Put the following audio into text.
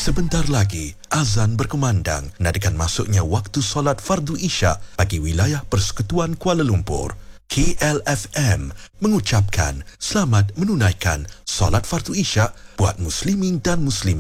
Sebentar lagi, azan berkumandang nadakan masuknya waktu solat fardu isyak bagi wilayah Persekutuan Kuala Lumpur. KLFM mengucapkan selamat menunaikan solat fardu isyak buat muslimin dan muslimat.